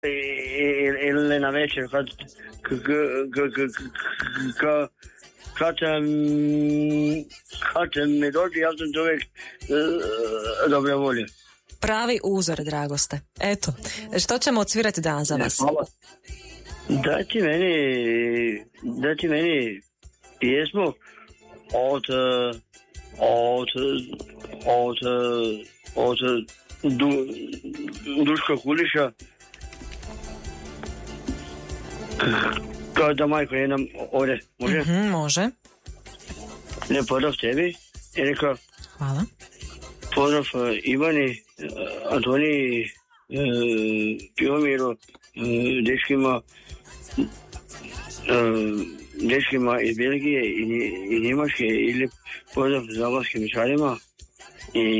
ili na večer kad mi dođe, ja sam čovjek dobre volje. Pravi uzor, Dragoste. Eto, što ćemo odsvirati danas za vas? Hvala. Dajte meni pjesmu od Duška Kuliša, kada majko jedna ovdje, može? Može. Ne, pozdrav tebi, Erika. Hvala. Pozdrav Ivani, Antoniji, Tiomiru, dečkima iz Belgije i Njemačke, ili pozdrav zalazkim čarima.